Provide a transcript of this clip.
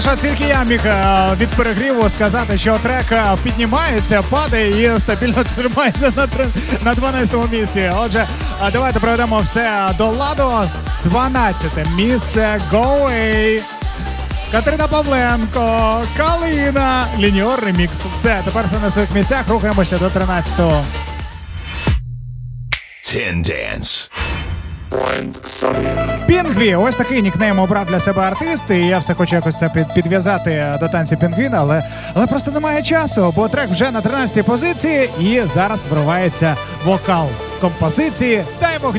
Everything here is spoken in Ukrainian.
Що тільки я міг від перегріву сказати, що трек піднімається, падає і стабільно тримається на 12-му місці. Отже, давайте проведемо все до ладу. 12-те місце Go Away. Катерина Павленко, Калина, Лініор ремікс. Все, тепер все на своїх місцях, рухаємося до 13-го. Пінгві, ось такий нікнейм обрав для себе артист, і я все хочу якось це підв'язати до танцю Пінгвіна, але просто немає часу, бо трек вже на 13-й позиції, і зараз вривається вокал композиції «Дай Бог».